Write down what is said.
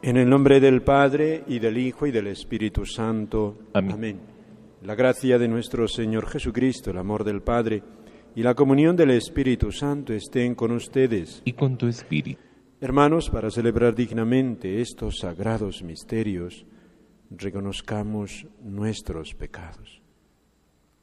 En el nombre del Padre, y del Hijo, y del Espíritu Santo. Amén. Amén. La gracia de nuestro Señor Jesucristo, el amor del Padre, y la comunión del Espíritu Santo estén con ustedes. Y con tu espíritu. Hermanos, para celebrar dignamente estos sagrados misterios, reconozcamos nuestros pecados.